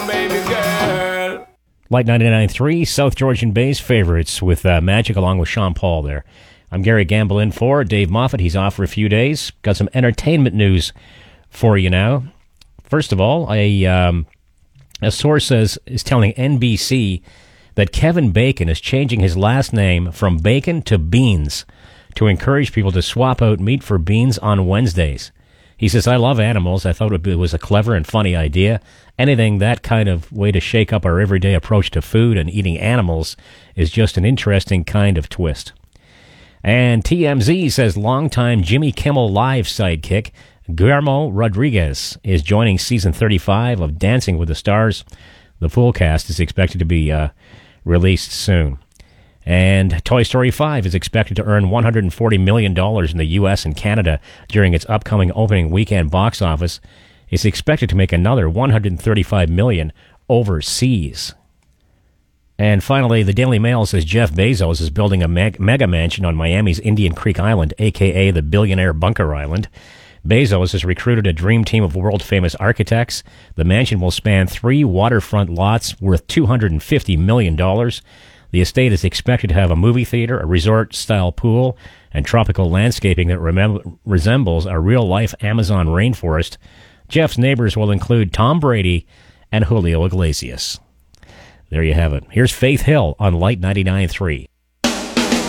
baby girl. Light 99.3, South Georgian Bay's favorites with Magic along with Sean Paul there. I'm Gary Gamble in for Dave Moffat. He's off for a few days. Got some entertainment news for you now. First of all, a source is telling NBC that Kevin Bacon is changing his last name from Bacon to Beans to encourage people to swap out meat for beans on Wednesdays. He says, I love animals. I thought it was a clever and funny idea. Anything that kind of way to shake up our everyday approach to food and eating animals is just an interesting kind of twist. And TMZ says longtime Jimmy Kimmel Live sidekick Guillermo Rodriguez is joining season 35 of Dancing with the Stars. The full cast is expected to be released soon. And Toy Story 5 is expected to earn $140 million in the U.S. and Canada during its upcoming opening weekend box office. It's expected to make another $135 million overseas. And finally, the Daily Mail says Jeff Bezos is building a mega mansion on Miami's Indian Creek Island, a.k.a. the billionaire Bunker Island. Bezos has recruited a dream team of world-famous architects. The mansion will span 3 waterfront lots worth $250 million. The estate is expected to have a movie theater, a resort-style pool, and tropical landscaping that resembles a real-life Amazon rainforest. Jeff's neighbors will include Tom Brady and Julio Iglesias. There you have it. Here's Faith Hill on Light 99.3.